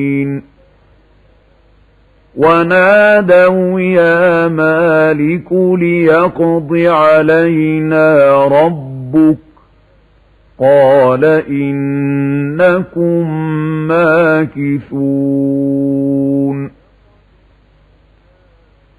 ونادوا يا مالك ليقض علينا ربك قال إنكم ماكثون